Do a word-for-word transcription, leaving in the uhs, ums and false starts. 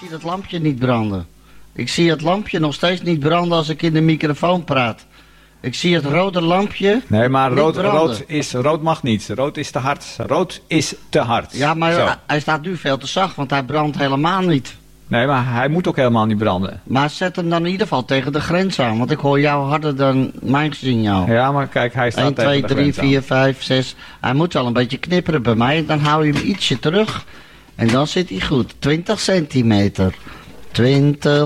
zie dat lampje niet branden. Ik zie het lampje nog steeds niet branden als ik in de microfoon praat. Ik zie het rode lampje. Nee, maar niet rood, branden. rood, is, rood mag niet. Rood is te hard. Rood is te hard. Ja, maar Zo. hij staat nu veel te zacht, want hij brandt helemaal niet. Nee, maar hij moet ook helemaal niet branden. Maar zet hem dan in ieder geval tegen de grens aan, want ik hoor jou harder dan mijn signaal. Ja, maar kijk, hij staat één, tegen twee, de drie, grens aan. vier, vijf, zes. Hij moet wel een beetje knipperen bij mij. Dan hou je hem ietsje terug. En dan zit hij goed. twintig centimeter. twintig.